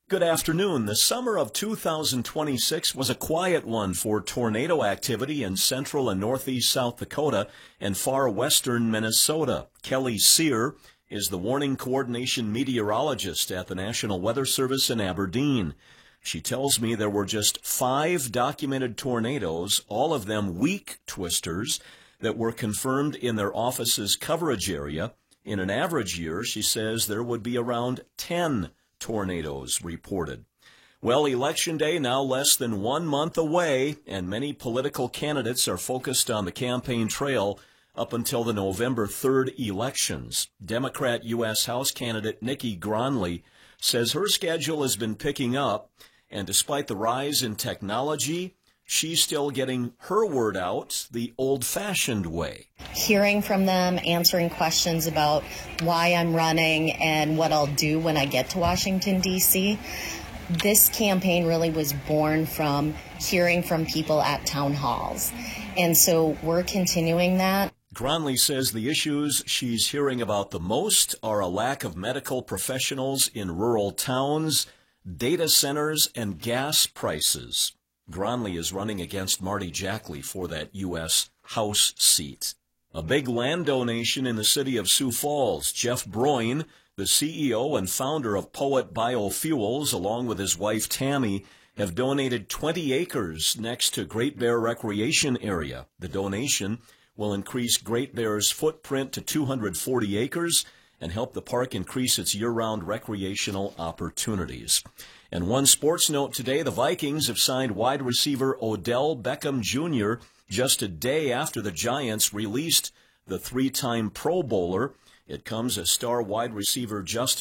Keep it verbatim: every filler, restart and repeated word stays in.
Good afternoon. The summer of two thousand twenty-six was a quiet one for tornado activity in central and northeast South Dakota and far western Minnesota. Kelly Sear is the warning coordination meteorologist at the National Weather Service in Aberdeen. She tells me there were just five documented tornadoes, all of them weak twisters, that were confirmed in their office's coverage area. In an average year, she says there would be around ten tornadoes reported. Well, Election Day now less than one month away, and many political candidates are focused on the campaign trail up until the November third elections. Democrat U S House candidate Nikki Gronli says her schedule has been picking up, and despite the rise in technology, she's still getting her word out the old-fashioned way. Hearing from them, answering questions about why I'm running and what I'll do when I get to Washington, D C This campaign really was born from hearing from people at town halls. And so we're continuing that. Gronli says the issues she's hearing about the most are a lack of medical professionals in rural towns, data centers, and gas prices. Gronli is running against Marty Jackley for that U S House seat. A big land donation in the city of Sioux Falls. Jeff Broin, the C E O and founder of Poet Biofuels, along with his wife Tammy, have donated twenty acres next to Great Bear Recreation Area. The donation will increase Great Bear's footprint to two hundred forty acres and help the park increase its year-round recreational opportunities. And one sports note today, the Vikings have signed wide receiver Odell Beckham Junior just a day after the Giants released the three-time Pro Bowler. It comes as star wide receiver Justin